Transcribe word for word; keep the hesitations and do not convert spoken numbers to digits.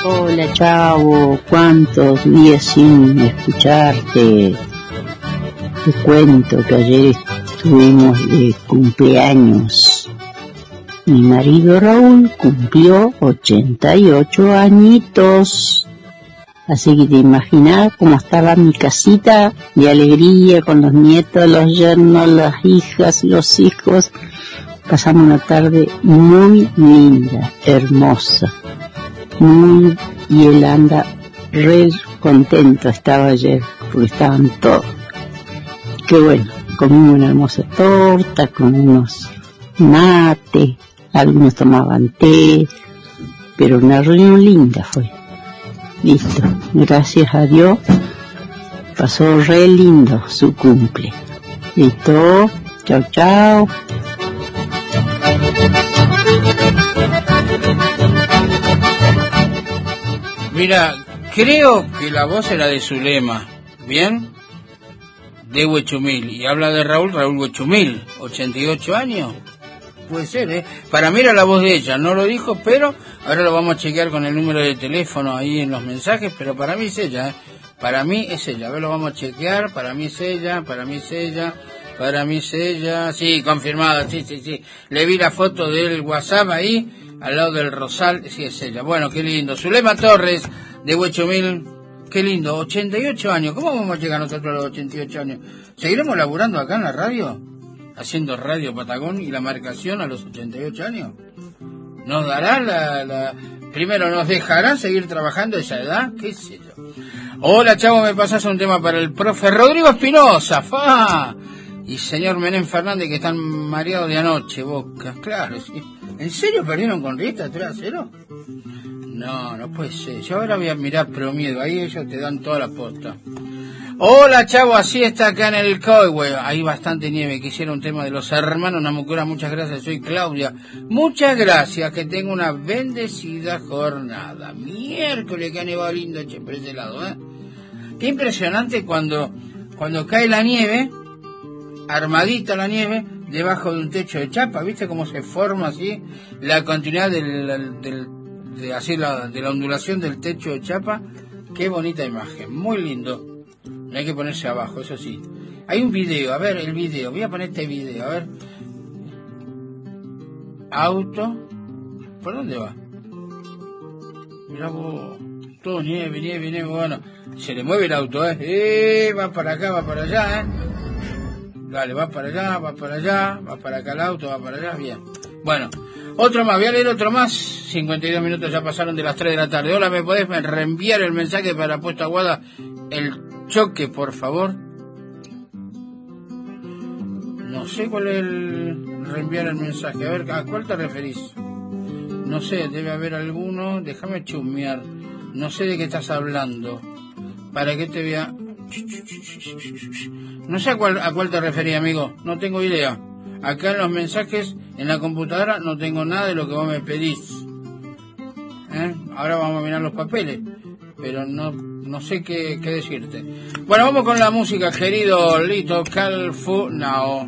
Hola, Chavo, cuántos días sin escucharte. Te cuento que ayer estuvimos de cumpleaños. Mi marido Raúl cumplió ochenta y ocho añitos. Así que te imaginas cómo estaba mi casita de alegría con los nietos, los yernos, las hijas, los hijos. Pasamos una tarde muy linda, hermosa. Muy, y él anda re contento, estaba ayer, porque estaban todos. Qué bueno, comimos una hermosa torta con unos mates, algunos tomaban té, pero una reunión linda fue. Listo, gracias a Dios, pasó re lindo su cumple. Listo, chao, chao. Mira, creo que la voz era de Zulema, ¿bien? De Huechumil, y habla de Raúl, Raúl Huechumil, ochenta y ocho años. Puede ser, ¿eh? Para mí era la voz de ella, no lo dijo, pero ahora lo vamos a chequear con el número de teléfono ahí en los mensajes, pero para mí es ella, ¿eh? Para mí es ella, a ver, lo vamos a chequear, para mí es ella, para mí es ella, para mí es ella, sí, confirmada, sí, sí, sí. Le vi la foto del WhatsApp ahí, al lado del rosal, sí es ella. Bueno, qué lindo. Zulema Torres, de Huechumil, qué lindo, ochenta y ocho años. ¿Cómo vamos a llegar nosotros a los ochenta y ocho años? ¿Seguiremos laburando acá en la radio? Haciendo Radio Patagón y la marcación a los ochenta y ocho años. ¿Nos dará la, la... Primero, ¿nos dejará seguir trabajando a esa edad? ¿Qué sé yo? Hola, Chavo, me pasas un tema para el profe Rodrigo Espinosa, fa. Y señor Menem Fernández, que están mareados de anoche, Boca. Claro, sí. ¿En serio perdieron con Riestra tres a cero? No, no puede ser. Yo ahora voy a mirar Promiedo, ahí ellos te dan toda la posta. Hola, Chavo, así está acá en el Coihue. Hay bastante nieve. Quisiera un tema de los hermanos Namucura. Muchas gracias, soy Claudia. Muchas gracias, que tenga una bendecida jornada. Miércoles que ha nevado lindo, che, por ese lado, ¿eh? Qué impresionante cuando, cuando cae la nieve, armadita la nieve, debajo de un techo de chapa. ¿Viste cómo se forma así la continuidad del, del, de, así la, de la ondulación del techo de chapa? Qué bonita imagen, muy lindo. No hay que ponerse abajo, eso sí. Hay un video, a ver el video, voy a poner este video, a ver. Auto, ¿por dónde va? Mirá vos, todo nieve, nieve, nieve, bueno. Se le mueve el auto, ¿eh? Eh, va para acá, va para allá, ¿eh? Dale, va para allá, va para allá, va para acá el auto, va para allá, bien. Bueno, otro más, voy a leer otro más. cincuenta y dos minutos ya pasaron de las tres de la tarde. Hola, ¿me podés reenviar el mensaje para la puesta aguada? El choque, por favor. No sé cuál es el reenviar el mensaje. A ver, ¿a cuál te referís? No sé, debe haber alguno. Déjame chusmear. No sé de qué estás hablando. ¿Para qué te voy a...? No sé a cuál, a cuál te referís, amigo. No tengo idea. Acá en los mensajes, en la computadora, no tengo nada de lo que vos me pedís. ¿Eh? Ahora vamos a mirar los papeles. Pero no, no sé qué, qué decirte. Bueno, vamos con la música, querido Lito Calfunao.